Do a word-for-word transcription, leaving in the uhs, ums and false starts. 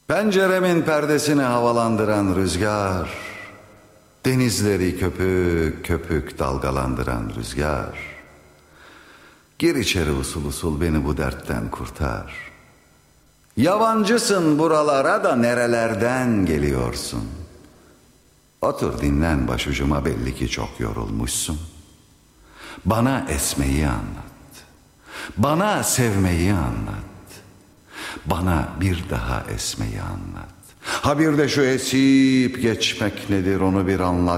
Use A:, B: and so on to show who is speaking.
A: Penceremin perdesini havalandıran rüzgar, denizleri köpük köpük dalgalandıran rüzgar, gir içeri usul usul beni bu dertten kurtar. Yabancısın buralara da nerelerden geliyorsun? Otur dinlen başucuma, belli ki çok yorulmuşsun. Bana esmeyi anlat, bana sevmeyi anlat, bana bir daha esmeyi anlat. Ha bir de şu esip geçmek nedir, onu bir anlat.